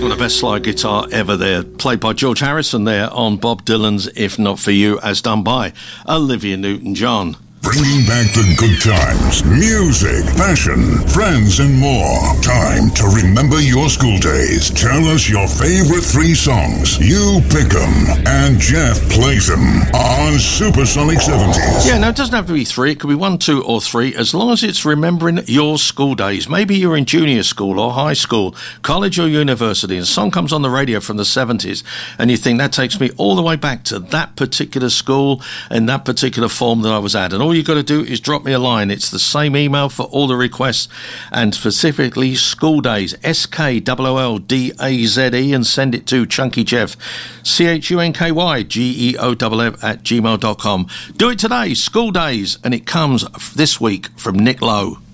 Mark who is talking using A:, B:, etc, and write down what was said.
A: Well, the best slide guitar ever there, played by George Harrison there on Bob Dylan's If Not For You, as done by Olivia Newton-John.
B: Bringing back the good times, music, passion, friends, and more. Time to remember your school days. Tell us your favorite 3 songs. You pick them, and Jeff plays them on Supersonic 70s.
A: Yeah, no, it doesn't have to be 3. It could be 1, 2, or 3, as long as it's remembering your school days. Maybe you're in junior school or high school, college or university, and a song comes on the radio from the 70s, and you think that takes me all the way back to that particular school and that particular form that I was at. And all you've got to do is drop me a line. It's the same email for all the requests, and specifically school days, SKOOLDAZE, and send it to Chunky Jeff, CHUNKYGEOFF@gmail.com. Do it today, school days, and it comes this week from Nick Lowe.